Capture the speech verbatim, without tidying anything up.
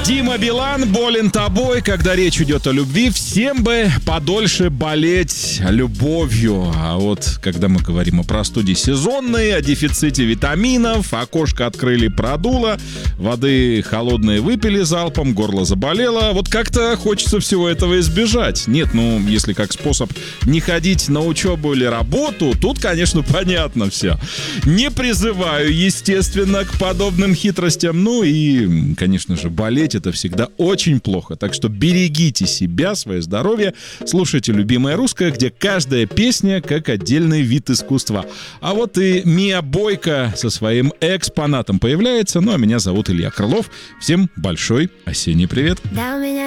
Дима Билан, болен тобой. Когда речь идет о любви, всем бы подольше болеть любовью. А вот когда мы говорим о простуде сезонной, о дефиците витаминов, окошко открыли, продуло, воды холодные выпили залпом, горло заболело, вот как-то хочется всего этого избежать. Нет, ну, если как способ не ходить на учебу или работу, тут, конечно, понятно все. Не призываю, естественно, к подобным хитростям. Ну и, конечно же, болеть это всегда очень плохо. Так что берегите себя, свое здоровье. Слушайте «Любимое русское», где каждая песня как отдельный вид искусства. А вот и Мия Бойко со своим экспонатом появляется. Ну а меня зовут Илья Крылов. Всем большой осенний привет. Да, у меня